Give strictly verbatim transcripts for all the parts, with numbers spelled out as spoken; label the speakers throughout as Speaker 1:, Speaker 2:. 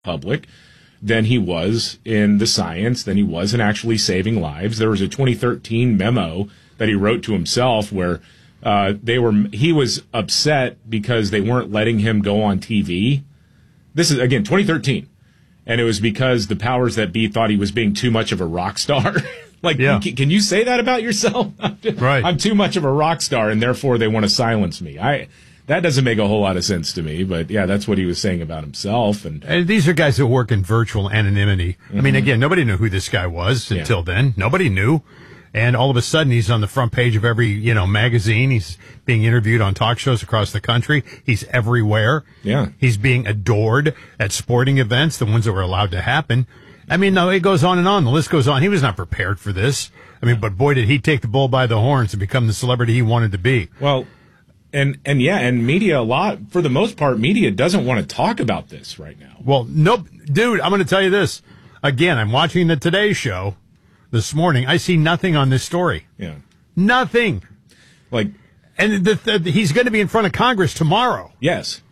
Speaker 1: public than he was in the science, than he was in actually saving lives. There was a twenty thirteen memo that he wrote to himself where uh, they were he was upset because they weren't letting him go on T V. This is, again, twenty thirteen. And it was because the powers that be thought he was being too much of a rock star. Like, yeah. can, can you say that about yourself?
Speaker 2: Right.
Speaker 1: I'm too much of a rock star, and therefore they want to silence me. I That doesn't make a whole lot of sense to me, but yeah, that's what he was saying about himself. And,
Speaker 2: and these are guys that work in virtual anonymity. Mm-hmm. I mean, again, nobody knew who this guy was yeah. until then. Nobody knew. And all of a sudden, he's on the front page of every, you know, magazine. He's being interviewed on talk shows across the country. He's everywhere.
Speaker 1: Yeah.
Speaker 2: He's being adored at sporting events, the ones that were allowed to happen. I mean, no, it goes on and on. The list goes on. He was not prepared for this. I mean, but boy, did he take the bull by the horns to become the celebrity he wanted to be.
Speaker 1: Well, and, and yeah, and media a lot, for the most part, media doesn't want to talk about this right now.
Speaker 2: Well, nope. Dude, I'm going to tell you this. Again, I'm watching the Today Show this morning. I see nothing on this story.
Speaker 1: Yeah.
Speaker 2: Nothing.
Speaker 1: Like,
Speaker 2: and the, the, he's going to be in front of Congress tomorrow.
Speaker 1: Yes.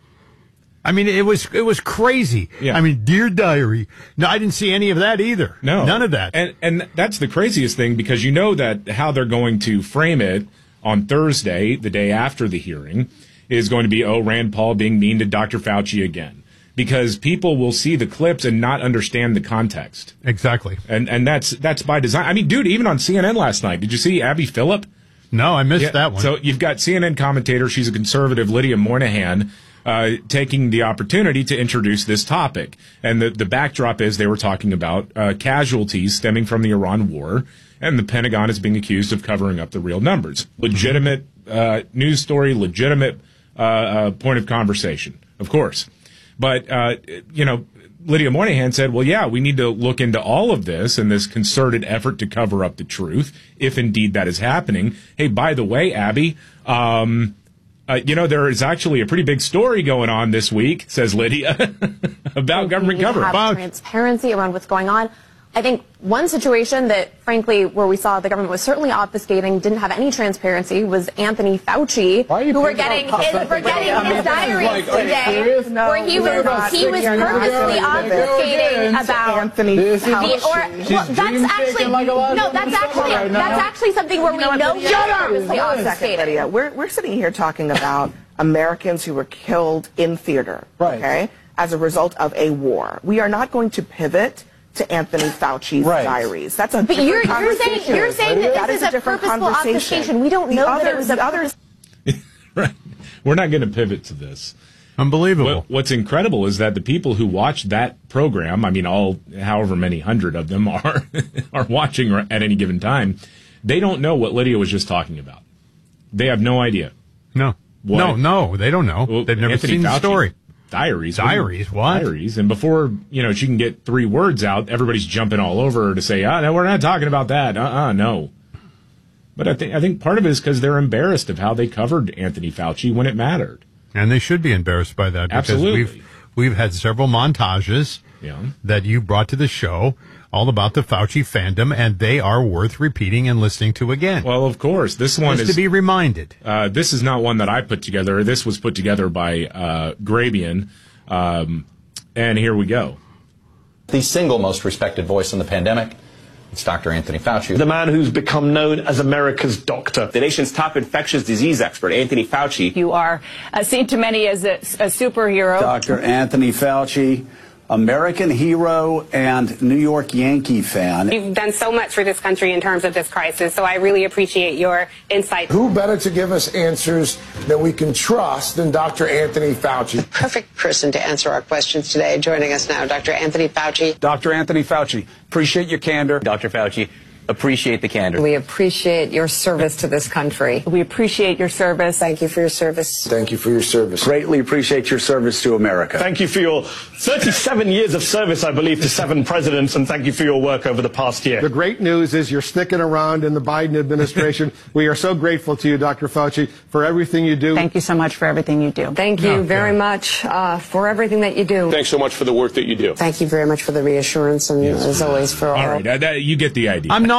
Speaker 2: I mean, it was it was crazy.
Speaker 1: Yeah.
Speaker 2: I mean, Dear Diary. No, I didn't see any of that either.
Speaker 1: No.
Speaker 2: None of that.
Speaker 1: And and that's the craziest thing, because you know that how they're going to frame it on Thursday, the day after the hearing, is going to be, oh, Rand Paul being mean to Doctor Fauci again. Because people will see the clips and not understand the context.
Speaker 2: Exactly.
Speaker 1: And and that's that's by design. I mean, dude, even on C N N last night, did you see Abby Phillip?
Speaker 2: No, I missed
Speaker 1: yeah,
Speaker 2: that one.
Speaker 1: So you've got C N N commentator, she's a conservative, Lydia Moynihan, uh, taking the opportunity to introduce this topic. And the, the backdrop is they were talking about uh, casualties stemming from the Iran war, and the Pentagon is being accused of covering up the real numbers. Legitimate uh, news story, legitimate uh, uh, point of conversation, of course. But, uh, you know, Lydia Moynihan said, well, yeah, we need to look into all of this and this concerted effort to cover up the truth, if indeed that is happening. Hey, by the way, Abby, um, uh, you know, there is actually a pretty big story going on this week, says Lydia, about government cover-up.
Speaker 3: Have transparency around what's going on. I think one situation that, frankly, where we saw the government was certainly obfuscating, didn't have any transparency, was Anthony Fauci, who we're getting his, we're getting his diaries today, where he was he was purposely obfuscating about
Speaker 4: Anthony Fauci.
Speaker 3: Or well, that's actually no, that's actually that's actually something where we know he's purposely obfuscating.
Speaker 4: We're we're sitting here talking about Americans who were killed in theater, okay, as a result of a war. We are not going to pivot to Anthony Fauci's right. diaries. That's a
Speaker 3: but
Speaker 4: different
Speaker 3: you're, you're
Speaker 4: conversation.
Speaker 3: saying you're saying that,
Speaker 4: that
Speaker 3: this
Speaker 4: is
Speaker 3: is a, a purposeful obfuscation. We don't
Speaker 4: the
Speaker 3: know
Speaker 4: others,
Speaker 3: that it was a
Speaker 4: others.
Speaker 1: Right. We're not going to pivot to this.
Speaker 2: Unbelievable.
Speaker 1: What, what's incredible is that the people who watch that program, I mean, all however many hundred of them are are watching at any given time, they don't know what Lydia was just talking about. They have no idea.
Speaker 2: No.
Speaker 1: What?
Speaker 2: No, no, they don't know.
Speaker 1: Well,
Speaker 2: They've never
Speaker 1: Anthony
Speaker 2: seen the
Speaker 1: Fauci,
Speaker 2: story.
Speaker 1: Diaries.
Speaker 2: Diaries, what?
Speaker 1: Diaries. And before, you know, she can get three words out, everybody's jumping all over her to say, ah, no, we're not talking about that. Uh-uh, no. But I think I think part of it is because they're embarrassed of how they covered Anthony Fauci when it mattered.
Speaker 2: And they should be embarrassed by that. Because
Speaker 1: Absolutely.
Speaker 2: We've, we've had several montages
Speaker 1: yeah.
Speaker 2: that you brought to the show all about the Fauci fandom, and they are worth repeating and listening to again.
Speaker 1: Well, of course. This one
Speaker 2: Just
Speaker 1: is
Speaker 2: to be reminded.
Speaker 1: Uh, this is not one that I put together. This was put together by uh, Grabian. Um, and here we go.
Speaker 5: The single most respected voice in the pandemic, it's Doctor Anthony Fauci.
Speaker 6: The man who's become known as America's doctor.
Speaker 7: The nation's top infectious disease expert, Anthony Fauci.
Speaker 8: You are uh, seen to many as a, a superhero.
Speaker 9: Doctor Anthony Fauci, American hero and New York Yankee fan.
Speaker 10: You've done so much for this country in terms of this crisis, so I really appreciate your insight.
Speaker 11: Who better to give us answers that we can trust than Doctor Anthony Fauci?
Speaker 12: Perfect person to answer our questions today. Joining us now, Doctor Anthony Fauci.
Speaker 13: Doctor Anthony Fauci, appreciate your candor.
Speaker 7: Doctor Fauci, appreciate the candor.
Speaker 12: We appreciate your service to this country.
Speaker 8: We appreciate your service.
Speaker 12: Thank you for your service.
Speaker 11: Thank you for your service.
Speaker 9: Greatly appreciate your service to America.
Speaker 6: Thank you for your thirty-seven years of service, I believe, to seven presidents, and thank you for your work over the past year.
Speaker 11: The great news is you're sticking around in the Biden administration. We are so grateful to you, Doctor Fauci, for everything you do.
Speaker 8: Thank you so much for everything you do.
Speaker 12: Thank you
Speaker 2: Oh,
Speaker 12: very
Speaker 2: God.
Speaker 12: much uh, for everything that you do.
Speaker 7: Thanks so much for the work that you do.
Speaker 12: Thank you very much for the reassurance and,
Speaker 1: Yes.
Speaker 12: as always, for all.
Speaker 1: All right. Uh, that, you get the idea.
Speaker 2: I'm not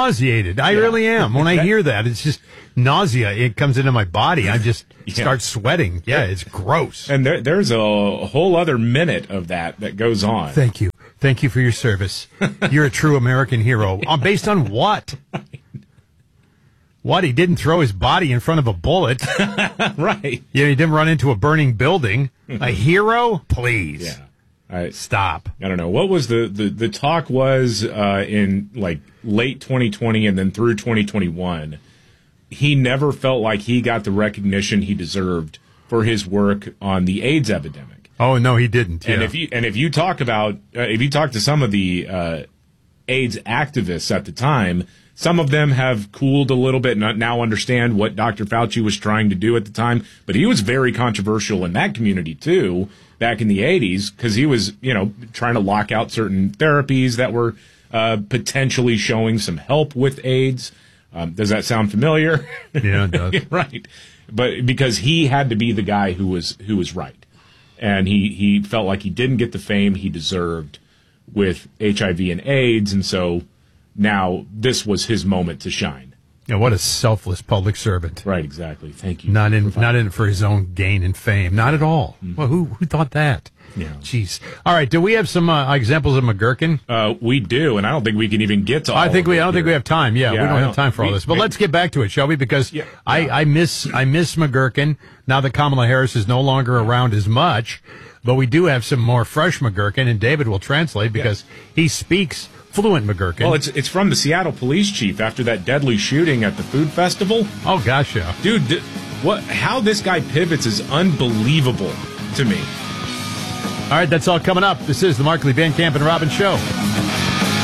Speaker 2: nauseated. I
Speaker 1: Yeah.
Speaker 2: really am. When I hear that, it's just nausea. It comes into my body. I just
Speaker 1: Yeah.
Speaker 2: start sweating. Yeah, it's gross.
Speaker 1: And there, there's a whole other minute of that that goes on.
Speaker 2: Thank you. Thank you for your service. You're a true American hero. Uh, based on what? What? He didn't throw his body in front of a bullet.
Speaker 1: Right.
Speaker 2: Yeah, he didn't run into a burning building. A hero? Please.
Speaker 1: Yeah. I,
Speaker 2: Stop.
Speaker 1: I don't know. What was the, the, the talk was uh, in like late twenty twenty and then through twenty twenty-one. He never felt like he got the recognition he deserved for his work on the AIDS epidemic.
Speaker 2: Oh, no, he didn't.
Speaker 1: And
Speaker 2: yeah.
Speaker 1: if you and if you talk about uh, if you talk to some of the uh, AIDS activists at the time, some of them have cooled a little bit and now understand what Doctor Fauci was trying to do at the time. But he was very controversial in that community too back in the eighties because he was, you know, trying to lock out certain therapies that were uh, potentially showing some help with AIDS. Um, does that sound familiar?
Speaker 2: Yeah, it does.
Speaker 1: Right. But because he had to be the guy who was who was right. And he, he felt like he didn't get the fame he deserved with H I V and AIDS, and so now this was his moment to shine.
Speaker 2: Yeah, what a selfless public servant.
Speaker 1: Right, exactly. Thank you.
Speaker 2: Not in not in it for his own gain and fame. Not at all. Mm-hmm. Well, who who thought that?
Speaker 1: Yeah.
Speaker 2: Jeez. All right. Do we have some uh, examples of McGurkin?
Speaker 1: Uh, we do, and I don't think we can even get to all
Speaker 2: I think
Speaker 1: of
Speaker 2: we.
Speaker 1: it
Speaker 2: I don't
Speaker 1: here.
Speaker 2: think we have time. Yeah,
Speaker 1: Yeah,
Speaker 2: we don't
Speaker 1: I
Speaker 2: have
Speaker 1: don't-
Speaker 2: time for all
Speaker 1: we-
Speaker 2: this. But
Speaker 1: we-
Speaker 2: let's get back to it, shall we? Because
Speaker 1: Yeah.
Speaker 2: I, I miss I miss McGurkin now that Kamala Harris is no longer around as much. But we do have some more fresh McGurkin, and David will translate because he speaks fluent McGurkin.
Speaker 1: Well, it's it's from the Seattle police chief after that deadly shooting at the food festival.
Speaker 2: Oh gosh, yeah,
Speaker 1: dude, th- what? How this guy pivots is unbelievable to me.
Speaker 2: All right, that's all coming up. This is the Markley, Van Camp, and Robbins Show.